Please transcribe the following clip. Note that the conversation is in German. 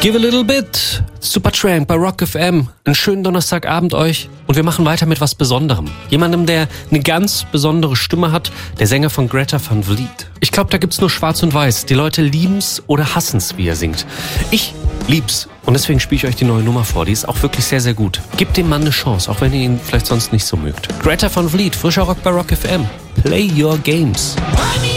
Give a little bit. Supertramp bei Rock FM. Einen schönen Donnerstagabend euch. Und wir machen weiter mit was Besonderem. Jemandem, der eine ganz besondere Stimme hat. Der Sänger von Greta Van Fleet. Ich glaube, da gibt's nur schwarz und weiß. Die Leute lieben's oder hassen's, wie er singt. Ich lieb's. Und deswegen spiele ich euch die neue Nummer vor. Die ist auch wirklich sehr, sehr gut. Gebt dem Mann eine Chance, auch wenn ihr ihn vielleicht sonst nicht so mögt. Greta Van Fleet, frischer Rock bei Rock FM. Play your games.